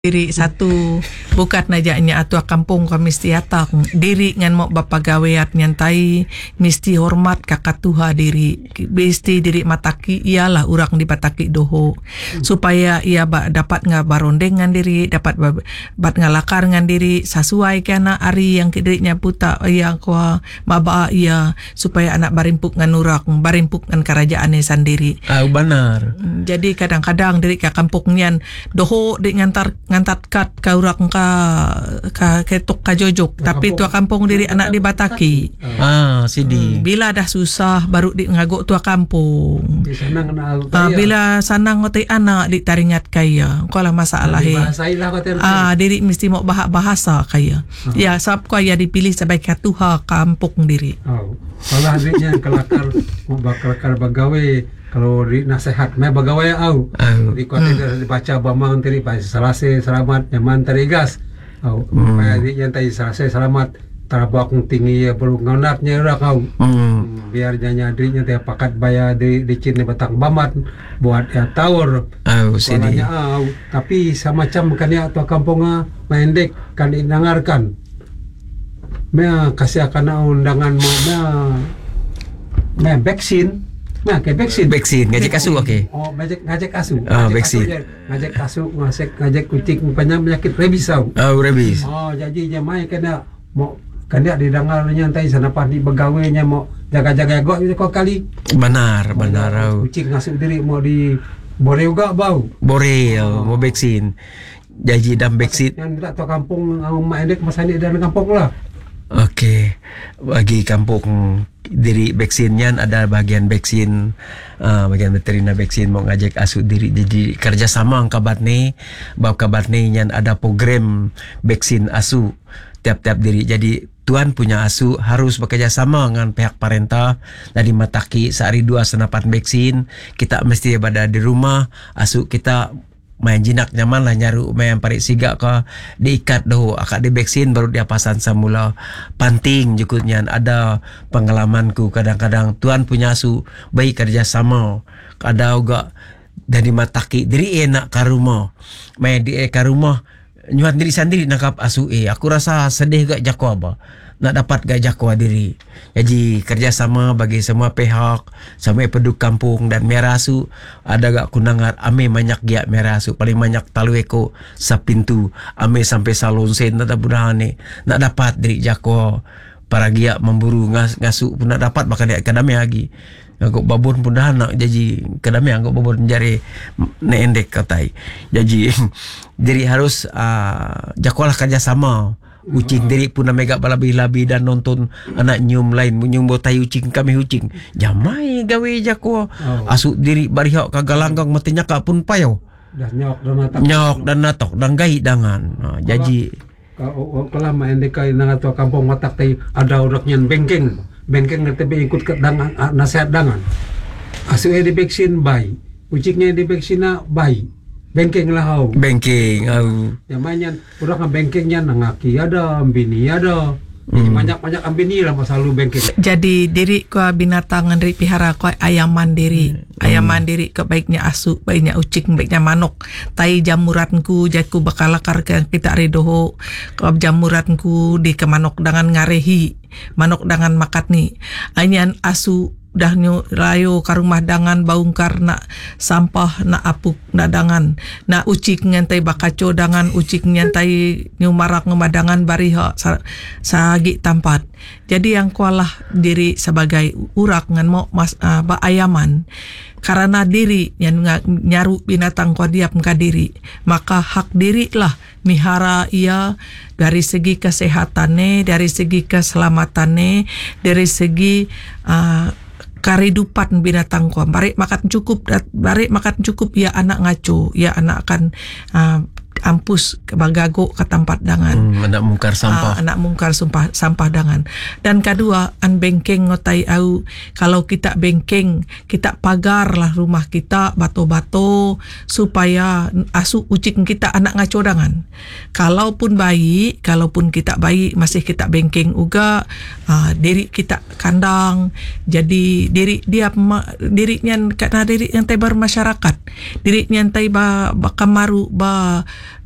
diri satu bukat najaknya atua kampung kami stiatak diri ngan mo bapagaweat nyantai misti hormat kakak tuha diri besti diri mataki ialah urang di pataki doho supaya ia dapat ngabarondeng ngan diri dapat bat ngalakar ngan diri sesuai kana ari yang dirinya puta yang kwa maba ia supaya anak barimpuk ngan urak barimpuk ngan kerajaannya sendiri. Benar. Jadi kadang-kadang diri ka kampung nian doho di ngantar kat ka urak ka ketuk ka jojok tapi tua kampung diri anak di Bataki. Sidi. Bila dah susah baru di ngagok tua kampung. Bila sanang ngotai anak di taringat kaya. Kala masalah diri mesti mau bahasa kaya. Ya sebab kaya dipilih sebagai ketua kampung diri. Kalau adiknya kelakar bagawe kalau di nasihat me bagawai au di kota dibaca bamang tadi pas selase selamat nyaman terigas au supaya di nyantai selase selamat tarabak tinggi ya perlu ngonatnya ora kau biar janya adiknya teh pakat baya di cini batang bamat buat ya tawur sini au tapi semacam kan ya tua kampungnya mendek kan dengarkan me kasih akan undangan mau me vaksin. Nah, kayak vaksin, ngajak asu okey. Ngajak asu. Vaksin. Ngajak asu, ngajak kucing penyakit rabies tau. Rabies. Jadi jamai kena mau kena didengarnya nyantai sanapan di begawainya mau jaga-jaga kok kali. Benar. Kucing ngasuh diri mau di bore juga bau. Bore, mau vaksin. Jadi dam vaksin. Yang tak tahu kampung mak endek masani dan kampung lah. Okey, bagi kampung diri vaksinnya ada bagian vaksin, bagian veterina vaksin mau ngajak asu diri jadi kerjasama kabat ni, bab kabat ni yang ada program vaksin asu tiap-tiap diri. Jadi tuan punya asu harus bekerjasama dengan pihak parentah dari mataki sehari 2 senapan vaksin. Kita mesti berada di rumah asu kita main jinak nyaman lah nyaru main parik siga ka diikat doh akak di vaksin baru dia pasan semula panting jukutnya ada pengalamanku kadang-kadang tuan punya asu baik kerjasama ada juga dari mataki diri enak ke rumah main di ke rumah nyuat diri sendiri nangkap asu aku rasa sedih gak jako apa nak dapat gak jako diri. Jadi kerjasama bagi semua pihak sampai penduduk kampung dan merasu ada gak kunangat ame banyak giat merasu paling banyak talu eko sapintu ame sampai salon sen nak budahan ni nak dapat diri jako para giat memburu ngasu pun nak dapat bakal dia kadame lagi agak babon pun dah nak jadi kadame agak babon jari neendek katai jadi diri harus jakolah kerjasama. Ucing diri pun mega balabi-labi dan nonton anak nyum lain nyum botai ucing kami ucing jamai gawe jako asuk diri barihak kagalanggang matinya ka pun payo dah nyok dan natok dan gai dangan jadi kalau main dekai nang atau kampung matak teh ada uraknya bengkeng ngerti be ikut ke dangan nasihat dangan asuk di vaksin bayi ucingnya di vaksin bayi bengkeng lah hau. Bengkeng hau. Namanya orang bengkengnya nangaki ada, ambini ada. Banyak ambini lah selalu bengkeng. Jadi diri ko binatang ngeri pihara ko ayam mandiri. Ayam mandiri ke baiknya asu, baiknya ucing, baiknya manok. Tai jamuranku jaku bakal lakar ke kita ridoho. Ko jamuranku di ke manok dengan ngarehi. Manok dengan makat ni. Anyan asu dah nyu rayo ka rumah dangan baungkar nak sampah nak apuk nak dangan nak ucik nyantai bakaco dangan ucik nyantai nyu marak ngemadangan bariha sagi tampat. Jadi yang kualah diri sebagai urak ngan mo ba ayaman karena diri yang nyaru binatang ko diap ka diri maka hak diri lah mihara ia dari segi kesehatannya dari segi keselamatannya dari segi karidupan binatang ko barek makan cukup ya anak ngaco ya anak akan ampus bagago ke tempat dangan anak mungkar sampah dangan. Dan kedua an bengkeng ngotai au kalau kita bengkeng kita pagar lah rumah kita bato-bato supaya asu ucing kita anak ngaco dangan. Kalaupun kita bayi masih kita bengkeng uga diri kita kandang jadi dirinya karena diri yang tebar masyarakat diri nyantai ba kamaru ba